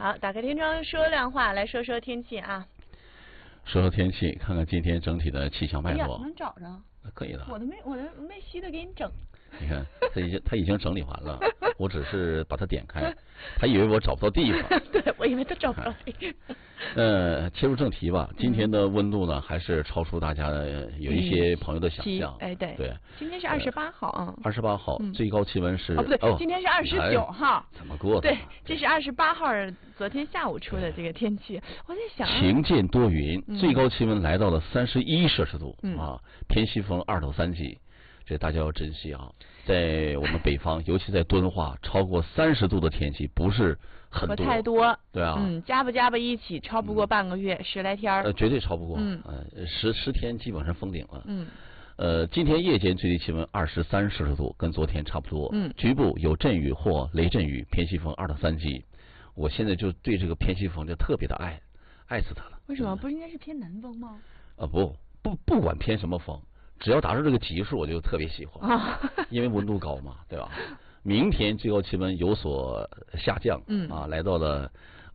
好，打开天窗说亮话，来说说天气啊。 说说天气，看看今天整体的气象脉络。 能找着？ 可以的。 我都没稀的给你整。 你看，他已经整理完了，我只是把它点开，他以为我找不到地方。 对，我以为他找不到地方。 切入正题吧。今天的温度呢，还是超出大家有一些朋友的想象。 哎，对。 对。 今天是28号啊。 28号，最高气温是。 不对，今天是29号。 怎么过的？ 对，这是28号，昨天下午出的这个天气。我在想。 晴间多云，最高气温来到了31摄氏度啊，偏西风2到3级。这大家要珍惜啊！在我们北方，尤其在敦化，超过30度的天气不是很多， 太多。 对啊， 加吧一起，超不过半个月，10来天。 绝对超不过。10天基本上封顶了。今天夜间最低气温23摄氏度，跟昨天差不多。局部有阵雨或雷阵雨，偏西风2到3级。我现在就对这个偏西风就特别的爱死它了。 为什么？不是应该是偏南风吗？ 不管偏什么风。只要达到这个级数，我就特别喜欢，因为温度高嘛，对吧？明天最高气温有所下降，来到了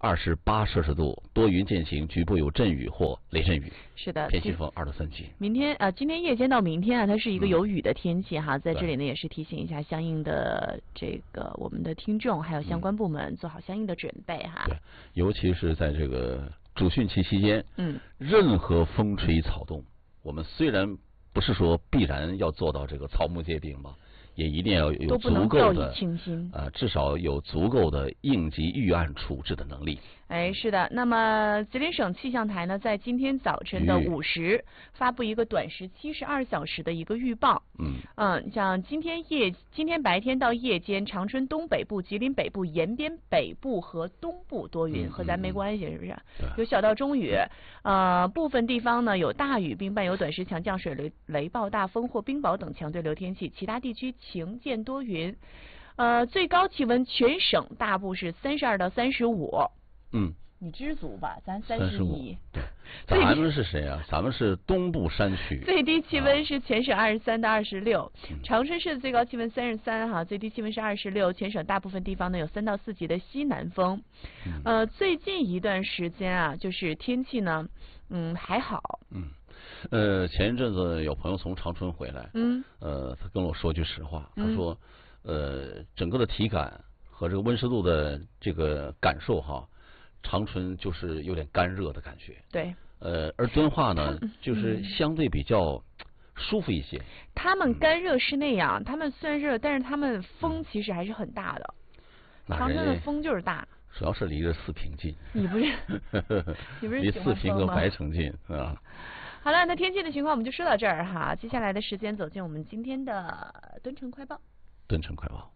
28摄氏度，多云见晴，局部有阵雨或雷阵雨。 是的， 偏西风2到3级。 今天夜间到明天啊，它是一个有雨的天气哈，在这里呢也是提醒一下相应的这个我们的听众还有相关部门做好相应的准备哈。 对，尤其是在这个主汛期期间，任何风吹草动，我们虽然不是说必然要做到这个草木皆兵吧，也一定要有足够的至少有足够的应急预案处置的能力。 哎，是的。那么吉林省气象台呢，在今天早晨的5时发布一个短时72小时的一个预报。像今天白天到夜间，长春东北部、吉林北部、延边北部和东部多云，和咱没关系是不是？有小到中雨，部分地方呢有大雨，并伴有短时强降水、雷暴、大风或冰雹等强对流天气，其他地区晴间多云。最高气温全省大部是32到35。你知足吧，咱31。 对，咱们是谁啊？咱们是东部山区。 最低气温是全省23到26，长春市的最高气温33哈，最低气温是26。全省大部分地方呢有3到4级的西南风。最近一段时间啊，就是天气呢，还好。 前一阵子有朋友从长春回来，他跟我说句实话，他说，整个的体感和这个温湿度的这个感受哈。长春就是有点干热的感觉， 对。 而敦化呢，就是相对比较舒服一些。 他们干热是那样，他们虽然热，但是他们风其实还是很大的。长春的风就是大。 主要是离着四平近。 你不是离四平和白城近啊。 好了，那天气的情况我们就说到这儿哈。接下来的时间走进我们今天的敦城快报。 敦城快报。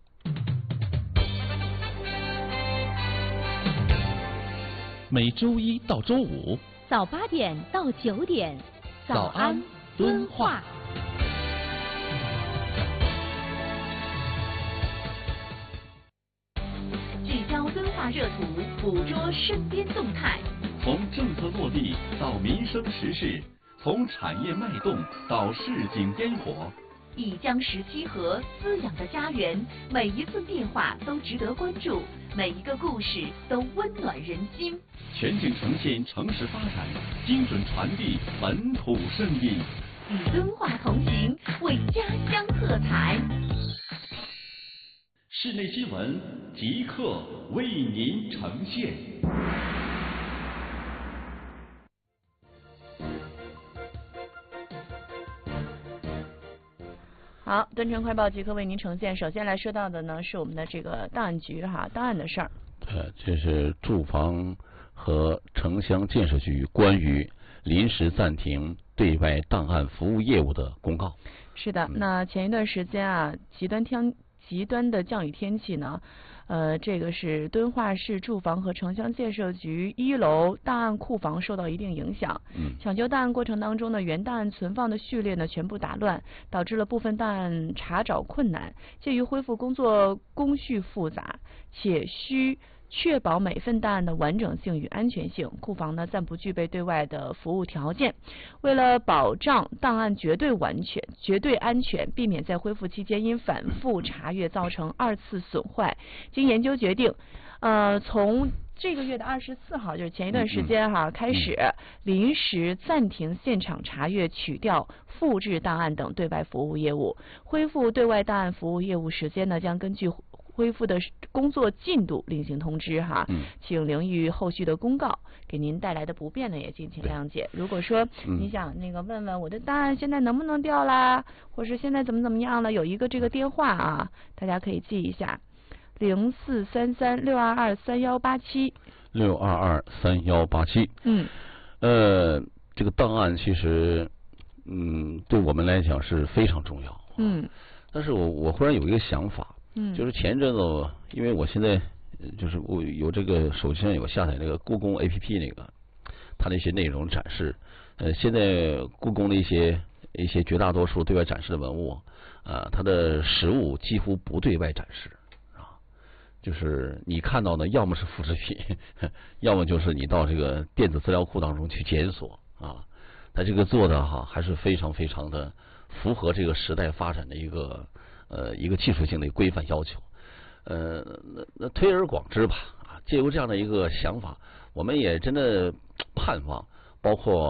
每周一到周五早8点到9点，早安敦化。聚焦敦化热图，捕捉身边动态。 从政策落地到民生时事，从产业脉动到市井烟火。 一江十七河，滋养的家园，每一次变化都值得关注，每一个故事都温暖人心。 全景呈现城市发展，精准传递本土声音。 与敦化同行，为家乡喝彩。 室内新闻即刻为您呈现。 好，敦城快报即刻为您呈现。首先来说到的呢是我们的这个档案局档案的事儿。 这是住房和城乡建设局关于临时暂停对外档案服务业务的公告。 是的，那前一段时间啊，极端的降雨天气呢，这个是敦化市住房和城乡建设局1楼档案库房受到一定影响。抢救档案过程当中呢，原档案存放的序列呢全部打乱，导致了部分档案查找困难。鉴于恢复工作工序复杂，且需确保每份档案的完整性与安全性，库房呢暂不具备对外的服务条件。为了保障档案绝对安全，避免在恢复期间因反复查阅造成2次损坏，经研究决定，从这个月的24号，就是前一段时间哈，开始临时暂停现场查阅、取调、复制档案等对外服务业务，恢复对外档案服务业务时间呢，将根据恢复的工作进度另行通知哈，请留意后续的公告，给您带来的不便呢也敬请谅解。如果说你想那个问问我的档案现在能不能调啦，或是现在怎么样了，有一个这个电话啊，大家可以记一下，0433-622-3187。 622-3187。这个档案其实，对我们来讲是非常重要。但是我忽然有一个想法。就是前一阵子，因为我现在就是我有这个手机上有下载那个故宫 APP 那个，它的一些内容展示。现在故宫的一些绝大多数对外展示的文物，它的实物几乎不对外展示啊。就是你看到的，要么是复制品，要么就是你到这个电子资料库当中去检索啊。它这个做的还是非常非常的符合这个时代发展的一个技术性的规范要求。那推而广之吧，借由这样的一个想法，我们也真的盼望，包括